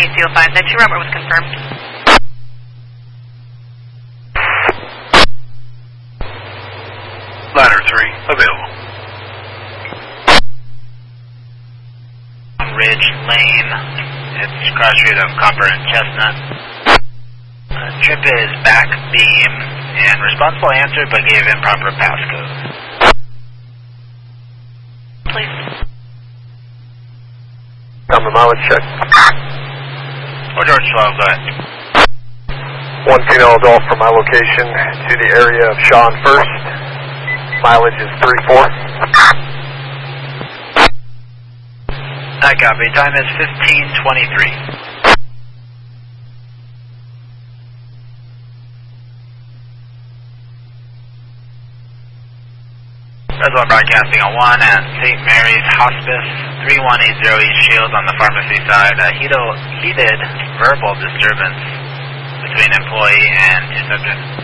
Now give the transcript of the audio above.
805, that your number was confirmed. Ladder 3, available. Ridge Lane, it's cross street of Copper and Chestnut. Trip is back beam, and responsible answered but gave improper passcode. Please. On the mileage check. Or George 12, go ahead. 1 Pino Golf from my location to the area of Shaw and First. Mileage is 34. I copy. Time is 15:23. Red broadcasting on 1 at St. Mary's Hospice, 3180 East Shields on the pharmacy side. Heated verbal disturbance between employee and two subjects.